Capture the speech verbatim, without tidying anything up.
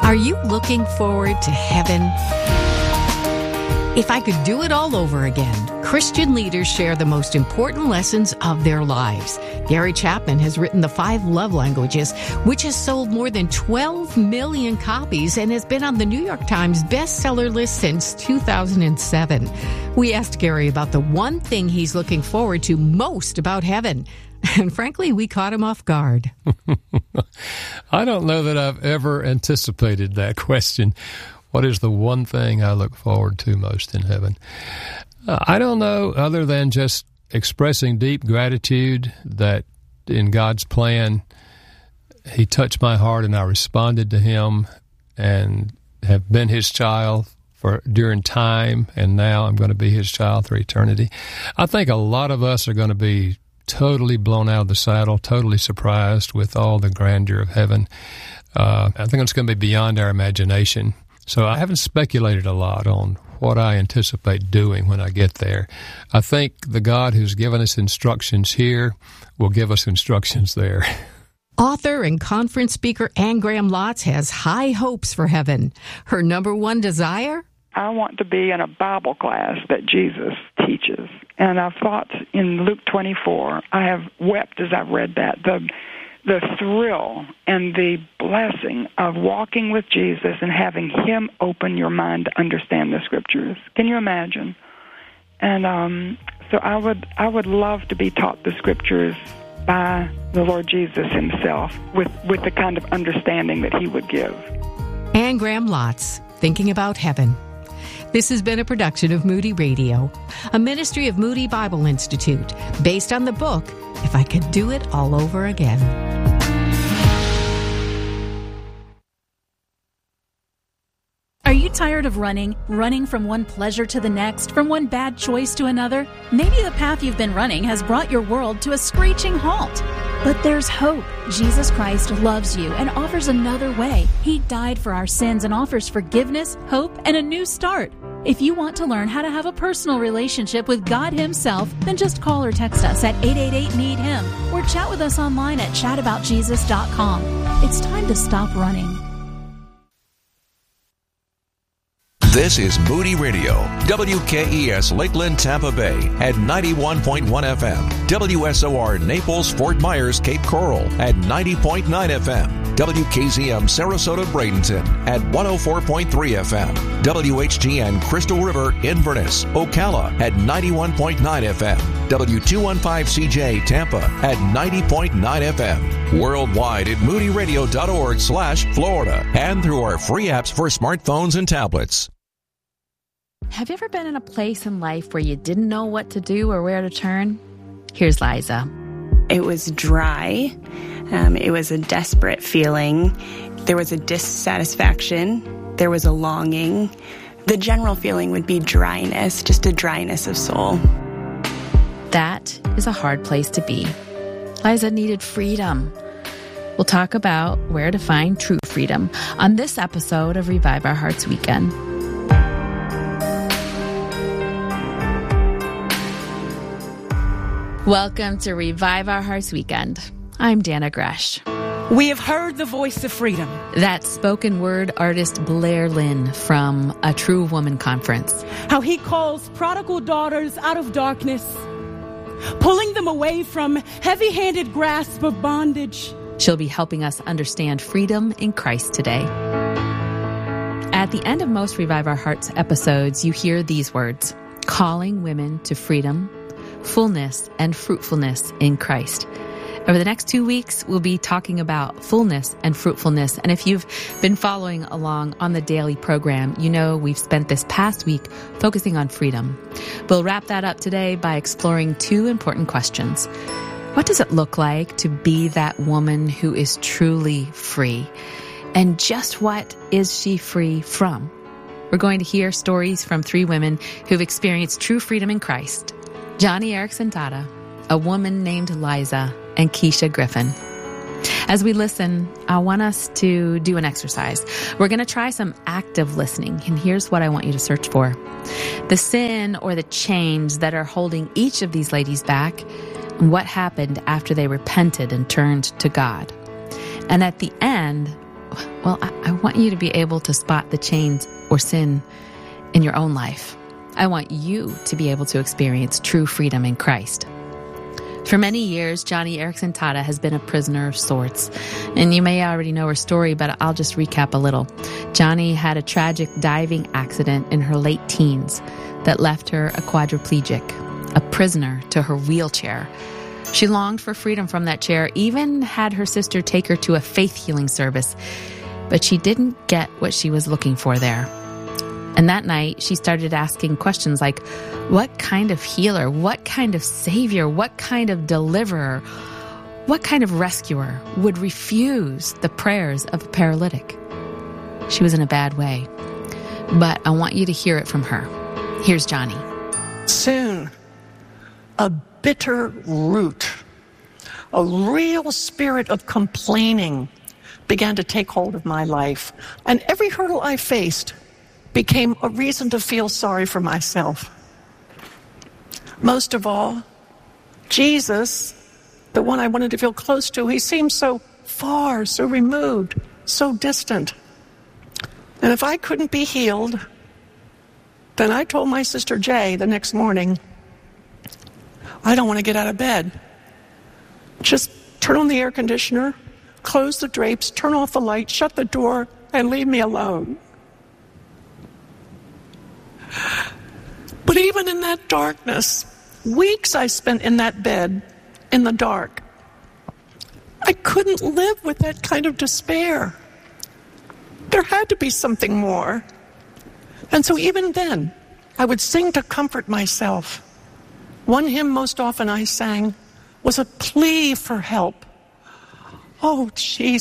Are you looking forward to heaven? If I could do it all over again, Christian leaders share the most important lessons of their lives. Gary Chapman has written The Five Love Languages, which has sold more than twelve million copies and has been on the New York Times bestseller list since two thousand seven. We asked Gary about the one thing he's looking forward to most about heaven. And frankly, we caught him off guard. I don't know that I've ever anticipated that question. What is the one thing I look forward to most in heaven? Uh, I don't know, other than just expressing deep gratitude that in God's plan, He touched my heart and I responded to Him and have been His child for during time, and now I'm going to be His child for eternity. I think a lot of us are going to be totally blown out of the saddle, totally surprised with all the grandeur of heaven. Uh, I think it's going to be beyond our imagination. So I haven't speculated a lot on what I anticipate doing when I get there. I think the God who's given us instructions here will give us instructions there. Author and conference speaker Anne Graham Lotz has high hopes for heaven. Her number one desire? I want to be in a Bible class that Jesus teaches. And I've thought in Luke twenty-four, I have wept as I've read that, the the thrill and the blessing of walking with Jesus and having Him open your mind to understand the Scriptures. Can you imagine? And um, so I would I would love to be taught the Scriptures by the Lord Jesus Himself with, with the kind of understanding that He would give. Anne Graham Lotz, Thinking About Heaven. This has been a production of Moody Radio, a ministry of Moody Bible Institute, based on the book, If I Could Do It All Over Again. Are you tired of running, running from one pleasure to the next, from one bad choice to another? Maybe the path you've been running has brought your world to a screeching halt. But there's hope. Jesus Christ loves you and offers another way. He died for our sins and offers forgiveness, hope, and a new start. If you want to learn how to have a personal relationship with God Himself, then just call or text us at eight eight eight, need him or chat with us online at chat about jesus dot com. It's time to stop running. This is Moody Radio, W K E S Lakeland, Tampa Bay at ninety-one point one F M, W S O R Naples, Fort Myers, Cape Coral at ninety point nine F M, W K Z M Sarasota, Bradenton at one oh four point three F M, W H G N Crystal River, Inverness, Ocala at ninety-one point nine F M, W two fifteen C J Tampa at ninety point nine F M, worldwide at moody radio dot org slash Florida, and through our free apps for smartphones and tablets. Have you ever been in a place in life where you didn't know what to do or where to turn? Here's Liza. It was dry. Um, it was a desperate feeling. There was a dissatisfaction. There was a longing. The general feeling would be dryness, just a dryness of soul. That is a hard place to be. Liza needed freedom. We'll talk about where to find true freedom on this episode of Revive Our Hearts Weekend. Welcome to Revive Our Hearts Weekend. I'm Dana Gresh. We have heard the voice of freedom. That's spoken word artist Blair Lynn from A True Woman Conference. How he calls prodigal daughters out of darkness, pulling them away from heavy-handed grasp of bondage. She'll be helping us understand freedom in Christ today. At the end of most Revive Our Hearts episodes, you hear these words: calling women to freedom, fullness, and fruitfulness in Christ. Over the next two weeks, we'll be talking about fullness and fruitfulness. And if you've been following along on the daily program, you know we've spent this past week focusing on freedom. We'll wrap that up today by exploring two important questions. What does it look like to be that woman who is truly free? And just what is she free from? We're going to hear stories from three women who've experienced true freedom in Christ: Johnny Erickson Tata, a woman named Liza, and Keisha Griffin. As we listen, I want us to do an exercise. We're going to try some active listening, and here's what I want you to search for: the sin or the chains that are holding each of these ladies back, and what happened after they repented and turned to God. And at the end, Well, I, I want you to be able to spot the chains or sin in your own life. I want you to be able to experience true freedom in Christ. For many years, Joni Eareckson Tada has been a prisoner of sorts. And you may already know her story, but I'll just recap a little. Joni had a tragic diving accident in her late teens that left her a quadriplegic, a prisoner to her wheelchair. She longed for freedom from that chair, even had her sister take her to a faith healing service, but she didn't get what she was looking for there. And that night, she started asking questions like, what kind of healer, what kind of savior, what kind of deliverer, what kind of rescuer would refuse the prayers of a paralytic? She was in a bad way, but I want you to hear it from her. Here's Joni. Soon, a bitter root, a real spirit of complaining began to take hold of my life. And every hurdle I faced became a reason to feel sorry for myself. Most of all, Jesus, the one I wanted to feel close to, he seemed so far, so removed, so distant. And if I couldn't be healed, then I told my sister Jay the next morning, I don't want to get out of bed. Just turn on the air conditioner, close the drapes, turn off the light, shut the door, and leave me alone. But even in that darkness, weeks I spent in that bed, in the dark, I couldn't live with that kind of despair. There had to be something more. And so even then, I would sing to comfort myself. One hymn most often I sang was a plea for help. Oh, Jesus.